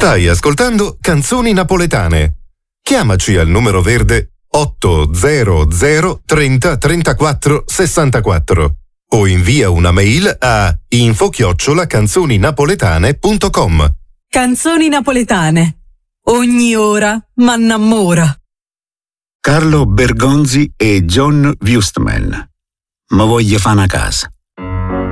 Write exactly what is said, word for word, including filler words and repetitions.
Stai ascoltando Canzoni Napoletane. Chiamaci al numero verde otto zero zero trenta trentaquattro sessantaquattro o invia una mail a info chiocciola canzoninapoletane punto com. Canzoni Napoletane. Ogni ora m'annamora. Carlo Bergonzi e John Wustman. Ma voglio fa' una casa.